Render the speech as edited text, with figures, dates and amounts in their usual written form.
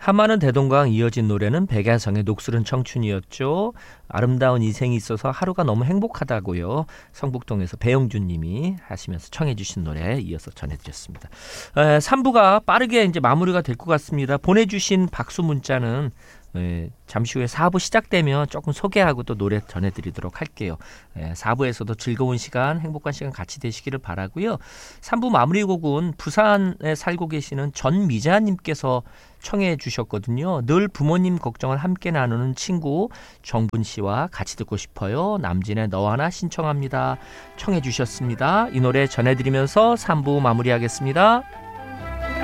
한마는 대동강 이어진 노래는 백야성의 녹슬은 청춘이었죠. 아름다운 인생이 있어서 하루가 너무 행복하다고요. 성북동에서 배영준 님이 하시면서 청해 주신 노래 이어서 전해드렸습니다. 3부가 빠르게 이제 마무리가 될 것 같습니다. 보내주신 박수 문자는 잠시 후에 4부 시작되면 조금 소개하고 또 노래 전해드리도록 할게요. 4부에서도 즐거운 시간, 행복한 시간 같이 되시기를 바라고요. 3부 마무리 곡은 부산에 살고 계시는 전미자님께서 청해 주셨거든요. 늘 부모님 걱정을 함께 나누는 친구 정분 씨와 같이 듣고 싶어요. 남진의 너 하나 신청합니다. 청해 주셨습니다. 이 노래 전해드리면서 3부 마무리하겠습니다.